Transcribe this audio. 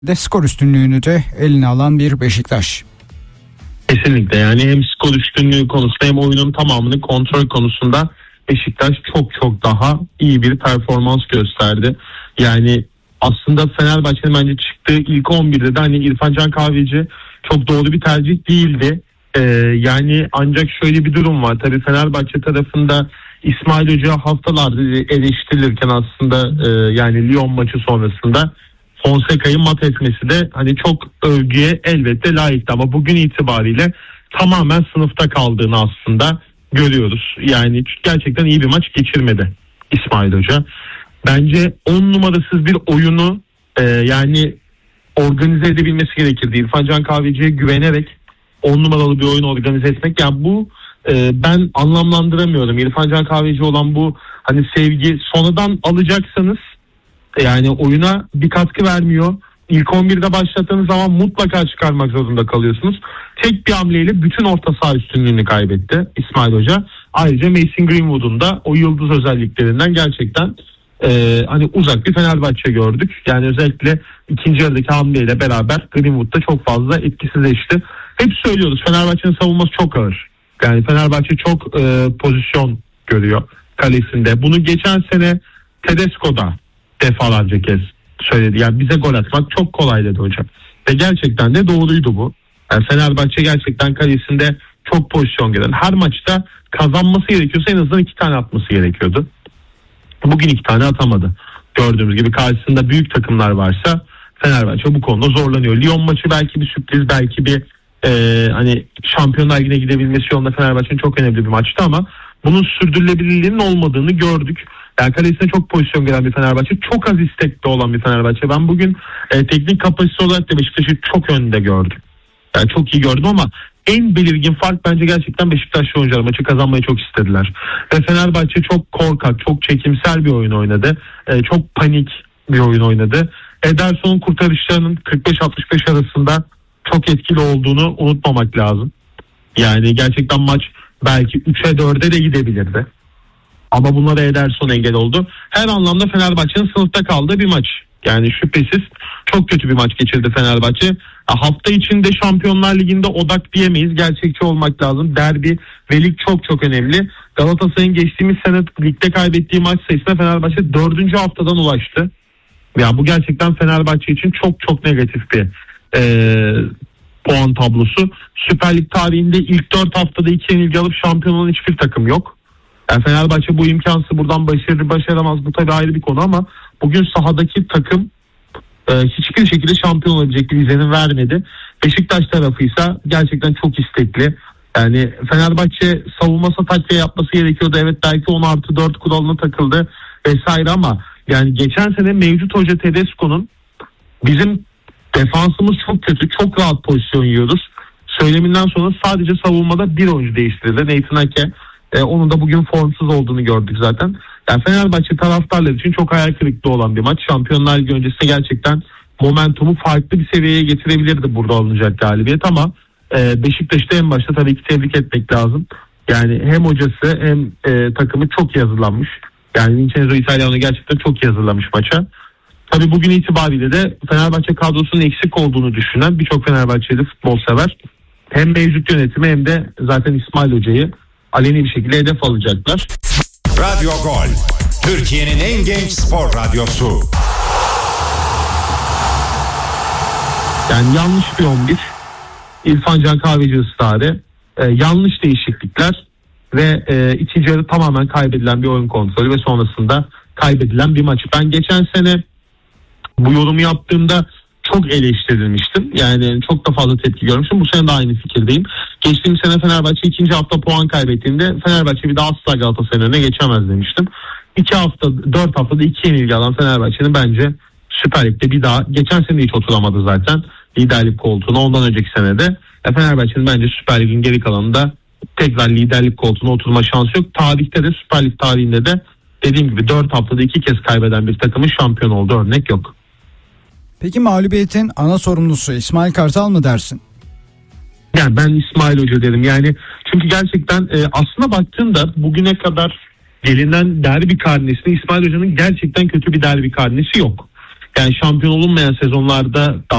de skor üstünlüğünü de eline alan bir Beşiktaş. Kesinlikle, yani hem skor üstünlüğü konusunda hem oyunun tamamını kontrol konusunda Beşiktaş çok daha iyi bir performans gösterdi. Yani aslında Fenerbahçe'nin bence çıktığı ilk 11'de de hani İrfan Can Kahveci çok doğru bir tercih değildi. Yani ancak şöyle bir durum var. Tabii Fenerbahçe tarafında İsmail Hoca haftalardır eleştirilirken aslında yani Lyon maçı sonrasında Fonseca'yı mat etmesi de hani çok övgüye elbette layıktı, ama bugün itibariyle tamamen sınıfta kaldığını aslında görüyoruz. Yani gerçekten iyi bir maç geçirmedi İsmail Hoca. Bence 10 numarasız bir oyunu yani organize edebilmesi gerekirdi. İrfan Can Kahveci'ye güvenerek 10 numaralı bir oyun organize etmek. Yani bu ben anlamlandıramıyorum. İrfan Can Kahveci olan bu hani sevgi sonradan alacaksanız yani oyuna bir katkı vermiyor. İlk 11'de başlattığınız zaman mutlaka çıkarmak zorunda kalıyorsunuz. Tek bir hamleyle bütün orta saha üstünlüğünü kaybetti İsmail Hoca. Ayrıca Mason Greenwood'un da o yıldız özelliklerinden gerçekten hani uzak bir Fenerbahçe gördük. Yani özellikle ikinci yarıdaki hamleyle beraber Greenwood da çok fazla etkisizleşti. Hep söylüyoruz, Fenerbahçe'nin savunması çok ağır. Yani Fenerbahçe çok pozisyon görüyor kalesinde. Bunu geçen sene Tedesco da defalarca kez söyledi. Yani bize gol atmak çok kolay dedi hocam. Ve gerçekten de doğruydu bu. Yani Fenerbahçe gerçekten kalesinde çok pozisyon gören. Her maçta kazanması gerekiyorsa en azından 2 tane atması gerekiyordu. Bugün 2 tane atamadı. Gördüğümüz gibi karşısında büyük takımlar varsa Fenerbahçe bu konuda zorlanıyor. Lyon maçı belki bir sürpriz, belki bir hani Şampiyonlar Ligi'ne gidebilmesi yolunda Fenerbahçe'nin çok önemli bir maçtı, ama bunun sürdürülebilirliğinin olmadığını gördük. Yani kalesine çok pozisyon gören bir Fenerbahçe, çok az istekli olan bir Fenerbahçe. Ben bugün teknik kapasite olarak da Beşiktaş'ı çok önde gördüm. Yani çok iyi gördüm, ama en belirgin fark bence gerçekten Beşiktaşlı oyuncular maçı kazanmayı çok istediler. Ve Fenerbahçe çok korkak, çok çekimsel bir oyun oynadı. Çok panik bir oyun oynadı. Ederson'un kurtarışlarının 45-65 arasında çok etkili olduğunu unutmamak lazım. Yani gerçekten maç belki 3'e 4'e de gidebilirdi. Ama bunlara Ederson engel oldu. Her anlamda Fenerbahçe'nin sınıfta kaldığı bir maç. Yani şüphesiz çok kötü bir maç geçirdi Fenerbahçe. Hafta içinde Şampiyonlar Ligi'nde odak diyemeyiz. Gerçekçi olmak lazım. Derbi ve lig çok önemli. Galatasaray'ın geçtiğimiz sene ligde kaybettiği maç sayısına Fenerbahçe 4. haftadan ulaştı. Yani bu gerçekten Fenerbahçe için çok negatif bir puan tablosu. Süper Lig tarihinde ilk 4 haftada 2 yenilgi alıp şampiyon olan hiçbir takım yok. Yani Fenerbahçe bu imkansız, buradan başaramaz, bu tabii ayrı bir konu, ama bugün sahadaki takım hiçbir şekilde şampiyon olabilecek bir izlenim vermedi. Beşiktaş tarafıysa gerçekten çok istekli. Yani Fenerbahçe savunmasa takviye yapması gerekiyordu. Evet, belki 10+4 kuralına takıldı vesaire, ama yani geçen sene mevcut hoca Tedesco'nun bizim defansımız çok kötü, çok rahat pozisyon yiyoruz söyleminden sonra sadece savunmada bir oyuncu değiştirildi, Nathan Ake. Onun da bugün formsuz olduğunu gördük zaten. Yani Fenerbahçe taraftarları için çok hayal kırıklığı olan bir maç. Şampiyonlar Ligi öncesinde gerçekten momentumu farklı bir seviyeye getirebilirdi burada alınacak galibiyet, ama Beşiktaş'ta en başta tabii ki tebrik etmek lazım. Yani hem hocası hem takımı çok iyi hazırlanmış. Yani Vincenzo Italiano gerçekten çok iyi hazırlamış maça. Tabii bugün itibariyle de Fenerbahçe kadrosunun eksik olduğunu düşünen birçok Fenerbahçeli futbol sever hem mevcut yönetimi hem de zaten İsmail Hoca'yı aleni bir şekilde hedef alacaklar. Radyo Gol, Türkiye'nin en genç spor radyosu. Yani yanlış bir 11, İrfan Can Kahveci ısrarı, yanlış değişiklikler ve ikinci yarı tamamen kaybedilen bir oyun kontrolü ve sonrasında kaybedilen bir maç. Ben geçen sene bu yorumu yaptığımda çok eleştirilmiştim. Yani çok da fazla tepki görmüştüm. Bu sene de aynı fikirdeyim. Geçtiğim sene Fenerbahçe ikinci hafta puan kaybettiğinde Fenerbahçe bir daha asla Galatasaray'ın önüne geçemez demiştim. 4 haftada 2 yenilgi alan Fenerbahçe'nin bence Süper Lig'de bir daha, geçen sene hiç oturamadı zaten liderlik koltuğuna, ondan önceki senede. Fenerbahçe'nin bence Süper Lig'in geri kalanında tekrar liderlik koltuğuna oturma şansı yok. Tarihte de, Süper Lig tarihinde de dediğim gibi 4 haftada 2 kez kaybeden bir takımın şampiyon olduğu örnek yok. Peki mağlubiyetin ana sorumlusu İsmail Kartal mı dersin? Yani ben İsmail Hoca derim. Yani çünkü gerçekten aslına baktığında bugüne kadar gelinen derbi karnesinde İsmail Hoca'nın gerçekten kötü bir derbi karnesi yok. Yani şampiyon olunmayan sezonlarda